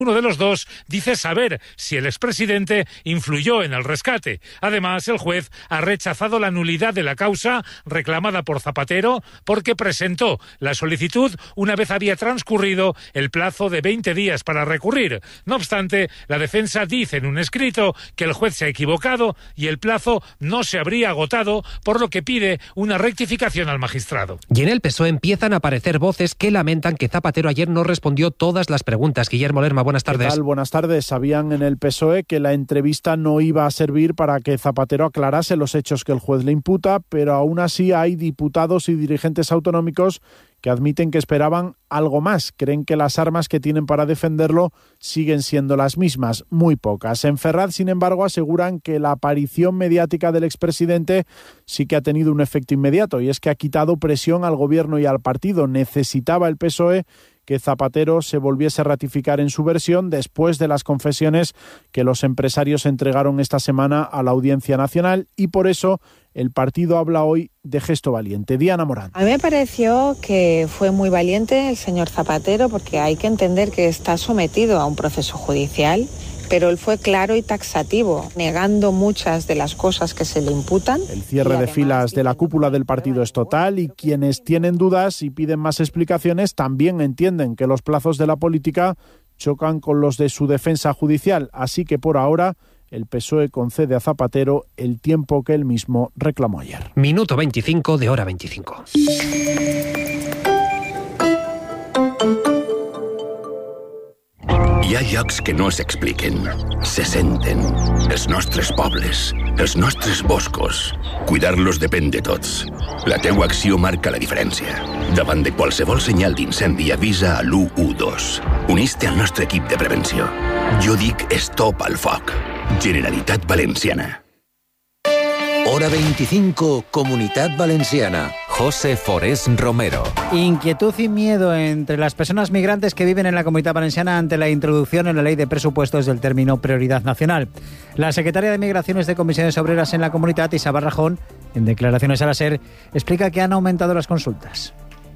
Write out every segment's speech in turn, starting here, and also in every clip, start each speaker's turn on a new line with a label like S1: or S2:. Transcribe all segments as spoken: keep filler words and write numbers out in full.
S1: Uno de los dos dice saber si el expresidente influyó en el rescate. Además, el juez ha rechazado la nulidad de la causa reclamada por Zapatero porque presentó la solicitud una vez había transcurrido el plazo de veinte días para recurrir. No obstante, la defensa dice en un escrito que el juez se ha equivocado y el plazo no se habría agotado, por lo que pide una rectificación al magistrado.
S2: Y en el P S O E empiezan a aparecer voces que lamentan que Zapatero ayer no respondió todas las preguntas. Guillermo Lerma, buenas tardes.
S3: ¿Qué tal? Buenas tardes. Sabían en el P S O E que la entrevista no iba a servir para que Zapatero aclarase los hechos que el juez le imputa, pero aún así hay diputados y dirigentes autonómicos que admiten que esperaban algo más. Creen que las armas que tienen para defenderlo siguen siendo las mismas, muy pocas. En Ferraz, sin embargo, aseguran que la aparición mediática del expresidente sí que ha tenido un efecto inmediato, y es que ha quitado presión al gobierno y al partido. Necesitaba el P S O E que Zapatero se volviese a ratificar en su versión después de las confesiones que los empresarios entregaron esta semana a la Audiencia Nacional, y por eso el partido habla hoy de gesto valiente. Diana Morán.
S4: A mí me pareció que fue muy valiente el señor Zapatero, porque hay que entender que está sometido a un proceso judicial, pero él fue claro y taxativo, negando muchas de las cosas que se le imputan.
S3: El cierre de filas de la cúpula del partido es total, y quienes tienen dudas y piden más explicaciones también entienden que los plazos de la política chocan con los de su defensa judicial. Así que por ahora el P S O E concede a Zapatero el tiempo que él mismo reclamó ayer.
S2: Minuto veinticinco de hora veinticinco.
S5: Hi ha llocs que no s'expliquen, se senten. Els nostres pobles, els nostres boscos. Cuidar-los depèn de tots. La teua acció marca la diferència. Davant de qualsevol senyal d'incendi, avisa a l'u u dos. Unís-te al nostre equip de prevenció. Jo dic stop al foc. Generalitat Valenciana.
S6: Hora veinticinco, Comunitat Valenciana. José Forés Romero.
S7: Inquietud y miedo entre las personas migrantes que viven en la Comunidad Valenciana ante la introducción en la Ley de Presupuestos del término prioridad nacional. La secretaria de Migraciones de Comisiones Obreras en la Comunidad, Isabel Rajón, en declaraciones a la SER, explica que han aumentado las consultas.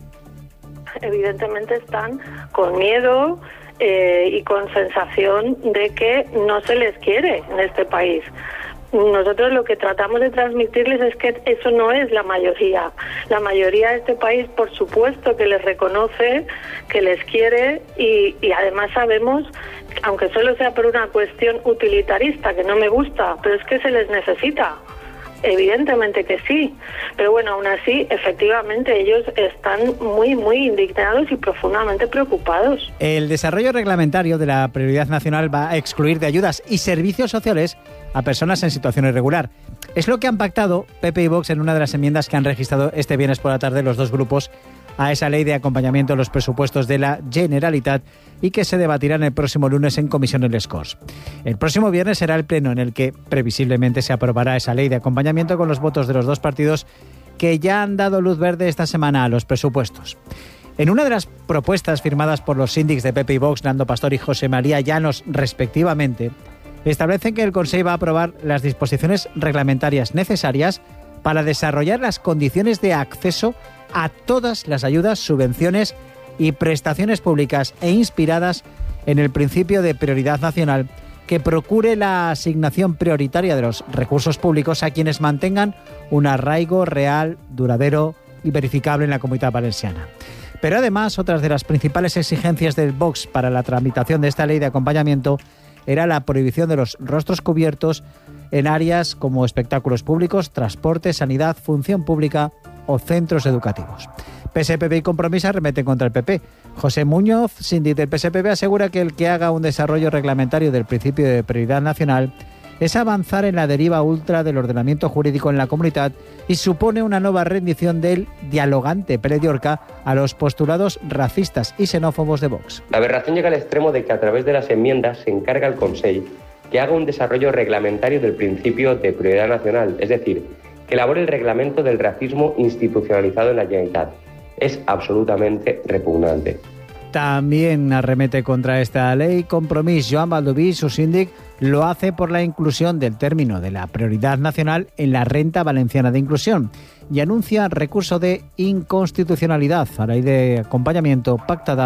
S8: Evidentemente están con miedo eh, y con sensación de que no se les quiere en este país. Nosotros lo que tratamos de transmitirles es que eso no es la mayoría. La mayoría de este país, por supuesto, que les reconoce, que les quiere, y, y además sabemos, aunque solo sea por una cuestión utilitarista, que no me gusta, pero es que se les necesita. Evidentemente que sí, pero bueno, aún así, efectivamente, ellos están muy, muy indignados y profundamente preocupados.
S7: El desarrollo reglamentario de la prioridad nacional va a excluir de ayudas y servicios sociales a personas en situación irregular. Es lo que han pactado P P y Vox en una de las enmiendas que han registrado este viernes por la tarde los dos grupos a esa ley de acompañamiento a los presupuestos de la Generalitat, y que se debatirán el próximo lunes en comisión en les Corts. El próximo viernes será el pleno en el que previsiblemente se aprobará esa ley de acompañamiento con los votos de los dos partidos que ya han dado luz verde esta semana a los presupuestos. En una de las propuestas firmadas por los síndics de P P y Vox, Nando Pastor y José María Llanos, respectivamente, establecen que el Consell va a aprobar las disposiciones reglamentarias necesarias para desarrollar las condiciones de acceso a todas las ayudas, subvenciones y prestaciones públicas e inspiradas en el principio de prioridad nacional, que procure la asignación prioritaria de los recursos públicos a quienes mantengan un arraigo real, duradero y verificable en la Comunidad Valenciana. Pero además, otras de las principales exigencias del Vox para la tramitación de esta ley de acompañamiento era la prohibición de los rostros cubiertos en áreas como espectáculos públicos, transporte, sanidad, función pública o centros educativos. P S P B y Compromís arremeten contra el P P. José Muñoz, síndic del P S P B, asegura que el que haga un desarrollo reglamentario del principio de prioridad nacional es avanzar en la deriva ultra del ordenamiento jurídico en la comunidad y supone una nueva rendición del dialogante Pérez de Orca a los postulados racistas y xenófobos de Vox.
S9: La aberración llega al extremo de que a través de las enmiendas se encarga al Consell que haga un desarrollo reglamentario del principio de prioridad nacional, es decir, que elabore el reglamento del racismo institucionalizado en la Generalitat. Es absolutamente repugnante.
S7: También arremete contra esta ley Compromís. Joan Baldoví, su síndic, lo hace por la inclusión del término de la prioridad nacional en la renta valenciana de inclusión y anuncia recurso de inconstitucionalidad a la ley de acompañamiento pactada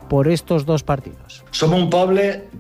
S7: por estos dos partidos.
S10: Som un poble